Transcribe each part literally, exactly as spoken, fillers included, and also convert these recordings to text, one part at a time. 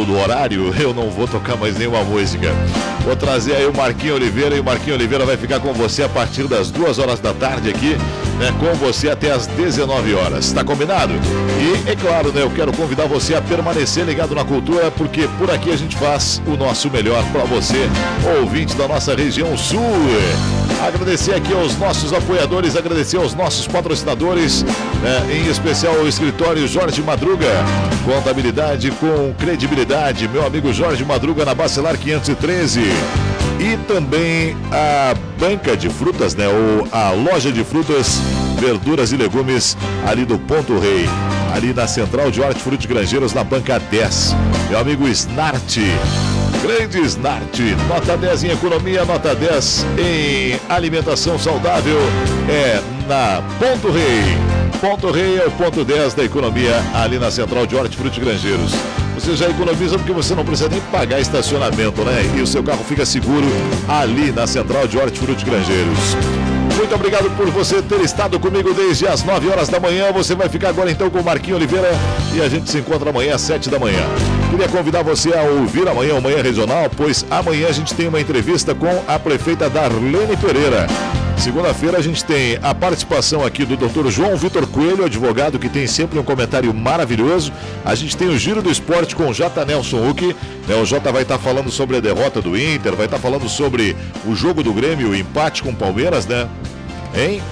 do horário, eu não vou tocar mais nenhuma música. Vou trazer aí o Marquinho Oliveira, e o Marquinho Oliveira vai ficar com você a partir das duas horas da tarde aqui, né, com você até as dezenove horas. Tá combinado? E, é claro, né, eu quero convidar você a permanecer ligado na Cultura, porque por aqui a gente faz o nosso melhor para você, ouvinte da nossa região sul. Agradecer aqui aos nossos apoiadores, agradecer aos nossos patrocinadores, né, em especial ao escritório Jorge Madruga, contabilidade com credibilidade, meu amigo Jorge Madruga na Bacelar quinhentos e treze. E também a banca de frutas, né, ou a loja de frutas, verduras e legumes ali do Ponto Rei, ali na Central de Hortifruti Grangeiros, na banca dez. Meu amigo Snart, grande Snart, nota dez em economia, nota dez em alimentação saudável, é na Ponto Rei. Ponto Rei é o ponto dez da economia ali na Central de Hortifruti Grangeiros. Você já economiza porque você não precisa nem pagar estacionamento, né? E o seu carro fica seguro ali na Central de Hortifruti Grangeiros. Muito obrigado por você ter estado comigo desde as nove horas da manhã. Você vai ficar agora então com o Marquinho Oliveira e a gente se encontra amanhã às sete da manhã. Queria convidar você a ouvir amanhã o Manhã Regional, pois amanhã a gente tem uma entrevista com a prefeita Darlene Pereira. Segunda-feira a gente tem a participação aqui do doutor João Vitor Coelho, advogado que tem sempre um comentário maravilhoso. A gente tem o Giro do Esporte com o J. Nelson Huck. O Jota vai estar falando sobre a derrota do Inter, vai estar falando sobre o jogo do Grêmio, o empate com o Palmeiras, né? Hein?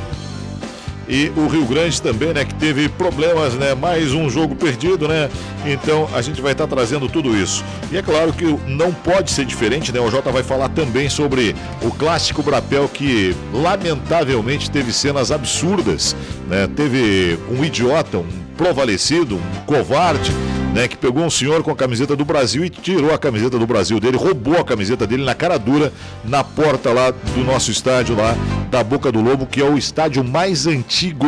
E o Rio Grande também, né, que teve problemas, né, mais um jogo perdido, né, então a gente vai estar trazendo tudo isso. E é claro que não pode ser diferente, né, o Jota vai falar também sobre o clássico Brapel, que lamentavelmente teve cenas absurdas, né, teve um idiota, um provalecido, um covarde, né, que pegou um senhor com a camiseta do Brasil e tirou a camiseta do Brasil dele, roubou a camiseta dele na cara dura, na porta lá do nosso estádio lá, da Boca do Lobo, que é o estádio mais antigo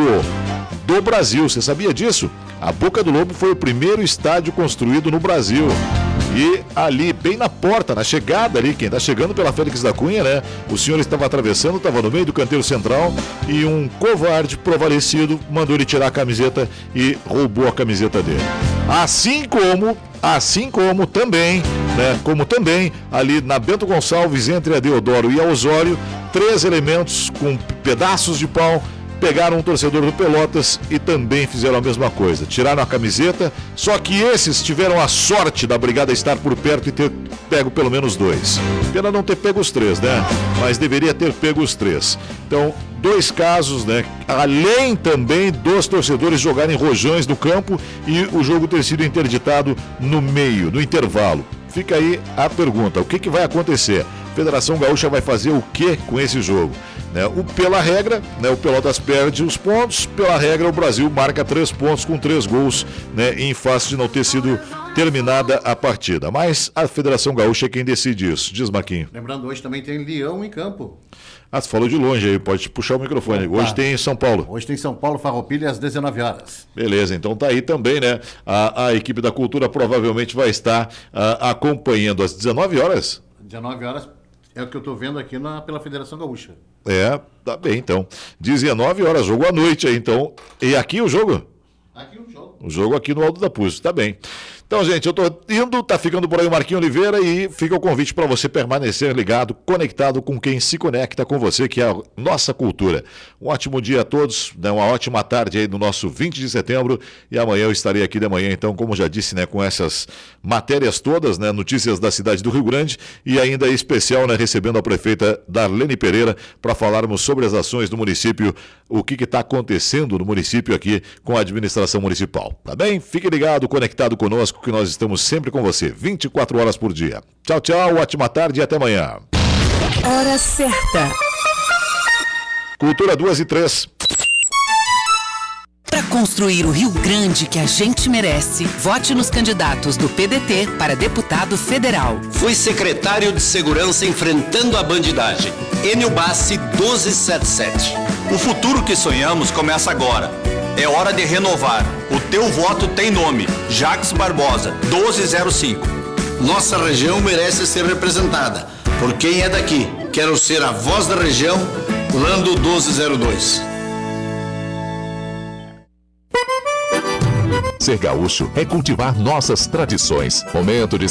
do Brasil. Você sabia disso? A Boca do Lobo foi o primeiro estádio construído no Brasil. E ali, bem na porta, na chegada ali, quem está chegando pela Félix da Cunha, né? O senhor estava atravessando, estava no meio do canteiro central e um covarde provalecido mandou ele tirar a camiseta e roubou a camiseta dele. Assim como, assim como também, né? Como também ali na Bento Gonçalves, entre a Deodoro e a Osório, três elementos com pedaços de pau pegaram um torcedor do Pelotas e também fizeram a mesma coisa. Tiraram a camiseta, só que esses tiveram a sorte da brigada estar por perto e ter pego pelo menos dois. Pena não ter pego os três, né? Mas deveria ter pego os três. Então, dois casos, né? Além também dos torcedores jogarem rojões no campo e o jogo ter sido interditado no meio, no intervalo. Fica aí a pergunta, o que, que vai acontecer? A Federação Gaúcha vai fazer o que com esse jogo? Né, o, pela regra, né, o Pelotas perde os pontos, pela regra o Brasil marca três pontos com três gols, né, em face de não ter sido terminada a partida. Mas a Federação Gaúcha é quem decide isso. Diz, Marquinho. Lembrando, hoje também tem Leão em campo. Ah, você falou de longe aí, pode puxar o microfone. Opa. Hoje tem São Paulo. Hoje tem São Paulo, Farroupilha, às dezenove horas. Beleza, então tá aí também, né? A, a equipe da Cultura provavelmente vai estar a, acompanhando às dezenove horas. dezenove horas. É o que eu estou vendo aqui na, pela Federação Gaúcha. É, tá bem então. dezenove horas, jogo à noite aí então. E aqui o jogo? Aqui o jogo. O jogo aqui no Alto da Puzzo, tá bem. Então, gente, eu tô indo, tá ficando por aí o Marquinho Oliveira e fica o convite para você permanecer ligado, conectado com quem se conecta com você, que é a nossa cultura. Um ótimo dia a todos, né? Uma ótima tarde aí no nosso vinte de setembro e amanhã eu estarei aqui de manhã, então, como já disse, né, com essas matérias todas, né, notícias da cidade do Rio Grande e ainda em especial, né, recebendo a prefeita Darlene Pereira para falarmos sobre as ações do município, o que está acontecendo no município aqui com a administração municipal, tá bem? Fique ligado, conectado conosco, que nós estamos sempre com você, vinte e quatro horas por dia. Tchau, tchau, ótima tarde e até amanhã. Hora certa. Cultura duas e três. Para construir o Rio Grande que a gente merece, vote nos candidatos do P D T para deputado federal. Fui secretário de Segurança enfrentando a bandidagem. Enio Bassi doze setenta e sete. O futuro que sonhamos começa agora. É hora de renovar. O teu voto tem nome. Jacques Barbosa, doze zero cinco. Nossa região merece ser representada por quem é daqui. Quero ser a voz da região, Lando doze zero dois. Ser gaúcho é cultivar nossas tradições. Momento de